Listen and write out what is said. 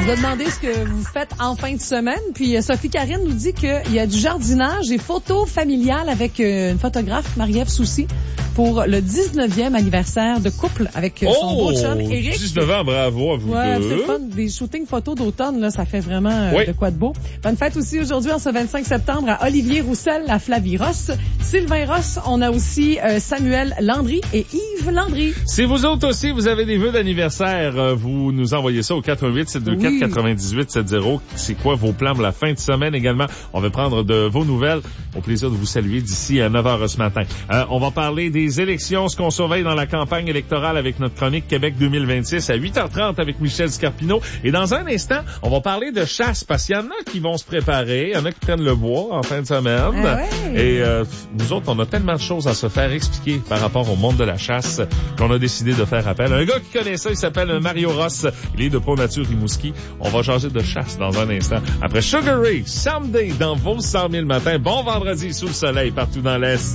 nous a demandé ce que vous faites en fin de semaine. Puis Sophie Karine nous dit qu'il y a du jardinage et photos familiales avec une photographe, Marie-Ève Soucy, pour le 19e anniversaire de couple avec son beau chum, Éric. 19 ans, bravo à vous ouais, deux. c'est fun. Des shootings photos d'automne, là, ça fait vraiment oui. de quoi de beau. Bonne fête aussi aujourd'hui, en ce 25 septembre, à Olivier Roussel, à Flavie Ross, Sylvain Ross. On a aussi Samuel Landry et Yves Landry. Si vous autres aussi, vous avez des vœux d'anniversaire, vous nous envoyez ça au 418-724-9870. C'est quoi vos plans pour la fin de semaine également? On va prendre de vos nouvelles. Au plaisir de vous saluer d'ici à 9h ce matin. On va parler des élections, ce qu'on surveille dans la campagne électorale avec notre chronique Québec 2026 à 8h30 avec Michel Scarpino. Et dans un instant, on va parler de chasse parce qu'il y en a qui vont se préparer, il y en a qui prennent le bois en fin de semaine. Ah ouais. Et nous autres, on a tellement de choses à se faire expliquer par rapport au monde de la chasse qu'on a décidé de faire appel. Un gars qui connaît ça, il s'appelle Mario Ross. Il est de Pont Nature Rimouski. On va changer de chasse dans un instant. Après Sugar Ray, Someday dans vos 100 000 matins. Bon vendredi sous le soleil partout dans l'Est.